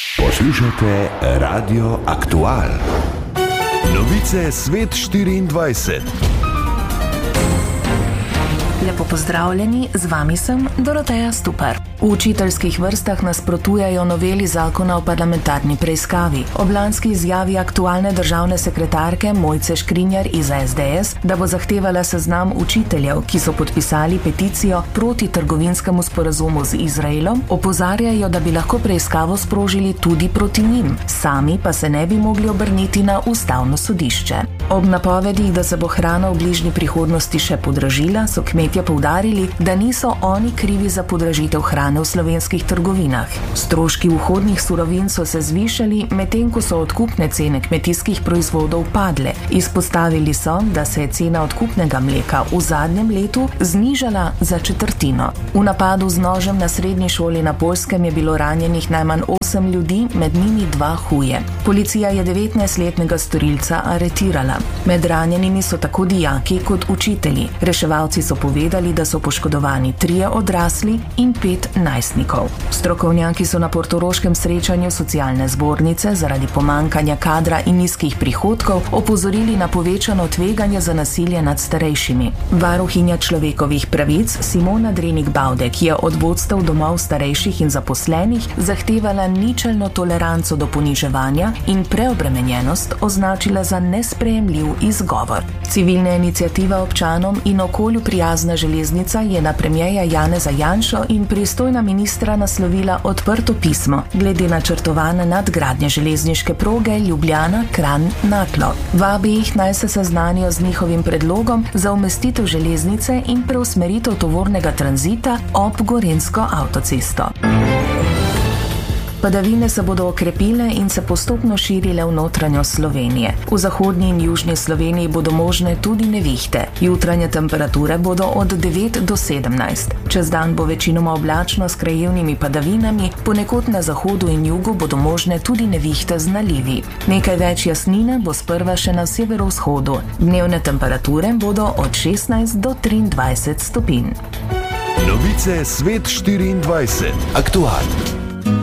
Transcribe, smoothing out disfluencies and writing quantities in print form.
Poslušate Radio Aktual. Novice Svet 24. Lepo pozdravljeni, z vami sem Doroteja Stupar. V učiteljskih vrstah nasprotujejo noveli zakona o parlamentarni preiskavi. Ob lanski izjavi aktualne državne sekretarke Mojce Škrinjar iz SDS, da bo zahtevala seznam učiteljev, ki so podpisali peticijo proti trgovinskemu sporazumu z Izraelom, opozarjajo, da bi lahko preiskavo sprožili tudi proti njim, sami pa se ne bi mogli obrniti na ustavno sodišče. Ob napovedih, da se bo hrana v bližnji prihodnosti še podražila, so kmetje poudarili, da niso oni krivi za podražitev hrane v slovenskih trgovinah. Stroški vhodnih surovin so se zvišali, medtem ko so odkupne cene kmetijskih proizvodov padle. Izpostavili so, da se je cena odkupnega mleka v zadnjem letu znižala za četrtino. V napadu z nožem na srednji šoli na Poljskem je bilo ranjenih najmanj 8 ljudi, med njimi 2 huje. Policija je 19-letnega storilca aretirala. Med ranjenimi so tako dijaki kot učitelji. Reševalci so povedali, da so poškodovani 3 odrasli in 5 najstnikov. Strokovnjaki so na portoroškem srečanju socialne zbornice zaradi pomankanja kadra in nizkih prihodkov opozorili na povečano tveganje za nasilje nad starejšimi. Varuhinja človekovih pravic Simona Drenik-Bavdek je od vodstev domov starejših in zaposlenih zahtevala ničelno toleranco do poniževanja in preobremenjenost označila za nesprejemljiv izgovor. Civilna iniciativa občanom in okolju prijazna železnica je na premierja Janeza Janšo in pristojna ministra naslovila odprto pismo glede načrtovane nadgradnje železniške proge Ljubljana-Kranj-Naklo. Vabi jih, naj se seznanijo z njihovim predlogom za umestitev železnice in preusmeritev tovornega tranzita ob gorenjsko avtocesto. Padavine se bodo okrepile in se postopno širile v notranjost Slovenije. V zahodnji in južni Sloveniji bodo možne tudi nevihte. Jutranje temperature bodo od 9 do 17. Čez dan bo večinoma oblačno s krajevnimi padavinami, ponekod na zahodu in jugu bodo možne tudi nevihte z nalivi. Nekaj več jasnine bo sprva še na severovzhodu. Dnevne temperature bodo od 16 do 23 stopinj. Novice Svet 24. Aktual.